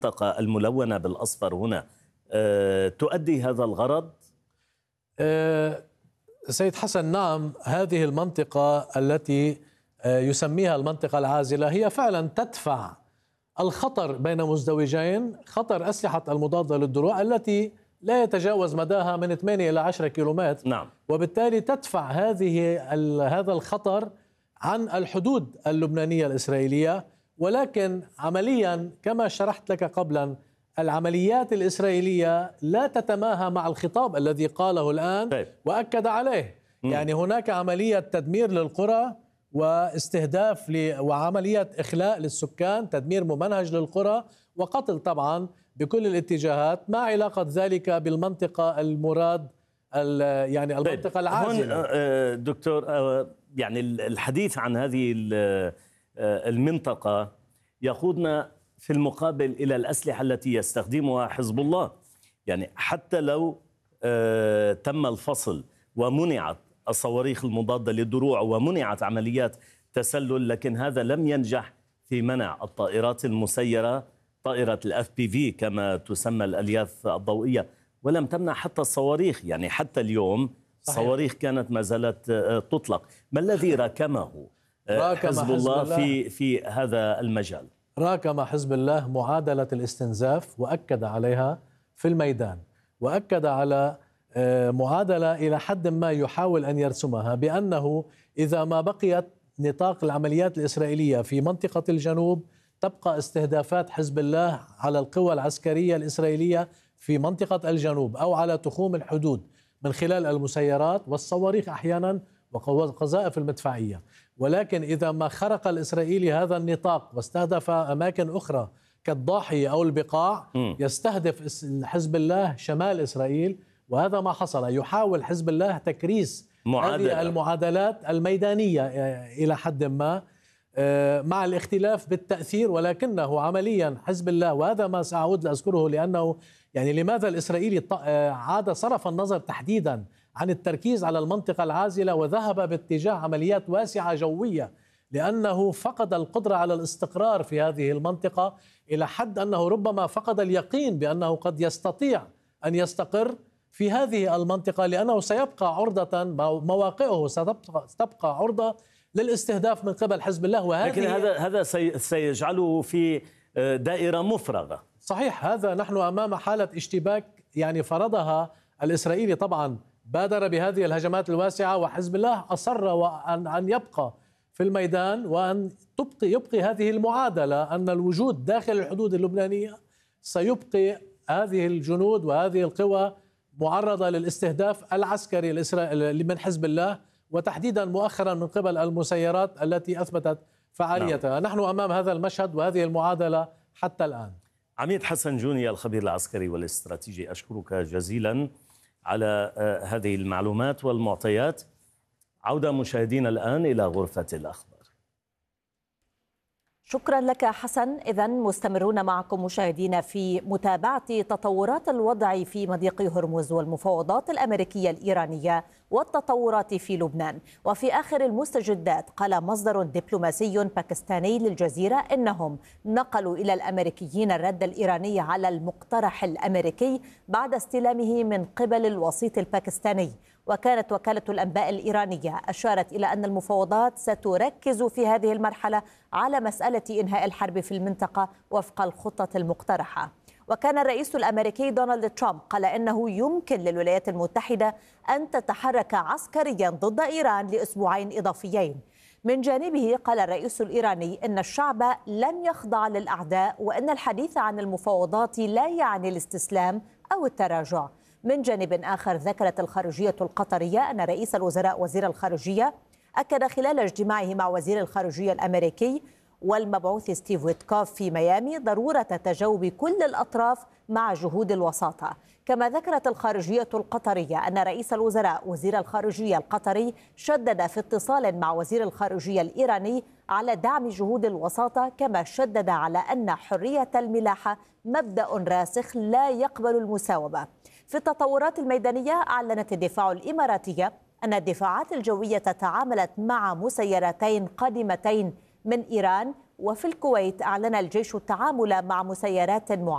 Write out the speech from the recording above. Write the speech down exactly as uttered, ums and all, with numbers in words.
المنطقة الملونة بالأصفر هنا تؤدي هذا الغرض؟ أه سيد حسن، نعم، هذه المنطقة التي يسميها المنطقة العازلة هي فعلا تدفع الخطر بين مزدوجين، خطر أسلحة المضادة للدروع التي لا يتجاوز مداها من ثمانية إلى عشرة كيلومتر. نعم. وبالتالي تدفع هذه هذا الخطر عن الحدود اللبنانية الإسرائيلية. ولكن عمليا كما شرحت لك قبلا، العمليات الإسرائيلية لا تتماهى مع الخطاب الذي قاله الآن. طيب. وأكد عليه. م. يعني هناك عملية تدمير للقرى واستهداف ل... وعملية إخلاء للسكان، تدمير ممنهج للقرى وقتل طبعا بكل الاتجاهات. ما علاقة ذلك بالمنطقة المراد يعني المنطقة طيب. العازلة؟ هون دكتور، يعني الحديث عن هذه المنطقة يقودنا في المقابل إلى الأسلحة التي يستخدمها حزب الله. يعني حتى لو تم الفصل ومنعت الصواريخ المضادة للدروع ومنعت عمليات تسلل، لكن هذا لم ينجح في منع الطائرات المسيرة، طائرة الاف بي في كما تسمى الألياف الضوئية، ولم تمنع حتى الصواريخ. يعني حتى اليوم الصواريخ كانت ما زالت تطلق. ما الذي راكمه حزب الله في في هذا المجال؟ راكم حزب الله معادلة الاستنزاف وأكد عليها في الميدان، وأكد على معادلة إلى حد ما يحاول أن يرسمها بأنه إذا ما بقيت نطاق العمليات الإسرائيلية في منطقة الجنوب تبقى استهدافات حزب الله على القوى العسكرية الإسرائيلية في منطقة الجنوب أو على تخوم الحدود من خلال المسيرات والصواريخ أحيانا وقذائف المدفعية. ولكن إذا ما خرق الإسرائيلي هذا النطاق واستهدف أماكن أخرى كالضاحية أو البقاع، م. يستهدف حزب الله شمال إسرائيل، وهذا ما حصل. يحاول حزب الله تكريس معادلة. هذه المعادلات الميدانية إلى حد ما مع الاختلاف بالتأثير، ولكنه عمليا حزب الله، وهذا ما سأعود لأذكره، لأنه يعني لماذا الإسرائيلي عاد صرف النظر تحديدا عن التركيز على المنطقة العازلة وذهب باتجاه عمليات واسعة جوية؟ لأنه فقد القدرة على الاستقرار في هذه المنطقة إلى حد أنه ربما فقد اليقين بأنه قد يستطيع أن يستقر في هذه المنطقة، لأنه سيبقى عرضة، مواقعه ستبقى عرضة للاستهداف من قبل حزب الله. وهذه لكن هذا هذا سيجعله في دائرة مفرغة. صحيح، هذا نحن أمام حالة اشتباك يعني فرضها الإسرائيلي. طبعا بادر بهذه الهجمات الواسعة، وحزب الله أصر وأن أن يبقى في الميدان وأن تبقي يبقي هذه المعادلة، أن الوجود داخل الحدود اللبنانية سيبقي هذه الجنود وهذه القوى معرضة للاستهداف العسكري الإسرائيلي من حزب الله، وتحديدا مؤخرا من قبل المسيرات التي أثبتت فعاليتها. نعم. نحن أمام هذا المشهد وهذه المعادلة حتى الآن. عميد حسن جوني الخبير العسكري والاستراتيجي، أشكرك جزيلا على هذه المعلومات والمعطيات. عودة مشاهدينا الآن إلى غرفة الأخبار. شكرا لك حسن. إذن مستمرون معكم مشاهدينا في متابعة تطورات الوضع في مضيق هرمز والمفاوضات الأمريكية الإيرانية والتطورات في لبنان. وفي آخر المستجدات قال مصدر دبلوماسي باكستاني للجزيرة إنهم نقلوا إلى الأمريكيين الرد الإيراني على المقترح الأمريكي بعد استلامه من قبل الوسيط الباكستاني. وكانت وكالة الأنباء الإيرانية أشارت إلى أن المفاوضات ستركز في هذه المرحلة على مسألة إنهاء الحرب في المنطقة وفق الخطة المقترحة. وكان الرئيس الأمريكي دونالد ترامب قال إنه يمكن للولايات المتحدة أن تتحرك عسكريا ضد إيران لأسبوعين إضافيين. من جانبه قال الرئيس الإيراني إن الشعب لن يخضع للأعداء، وإن الحديث عن المفاوضات لا يعني الاستسلام أو التراجع. من جانب آخر ذكرت الخارجية القطرية أن رئيس الوزراء وزير الخارجية أكد خلال اجتماعه مع وزير الخارجية الأمريكي والمبعوث ستيف ويتكوف في ميامي ضرورة تجاوب كل الأطراف مع جهود الوساطة. كما ذكرت الخارجية القطرية أن رئيس الوزراء وزير الخارجية القطري شدد في اتصال مع وزير الخارجية الإيراني على دعم جهود الوساطة، كما شدد على أن حرية الملاحة مبدأ راسخ لا يقبل المساومة. في التطورات الميدانية أعلنت الدفاع الإماراتية أن الدفاعات الجوية تعاملت مع مسيرتين قادمتين من إيران. وفي الكويت أعلن الجيش التعامل مع مسيرات معينة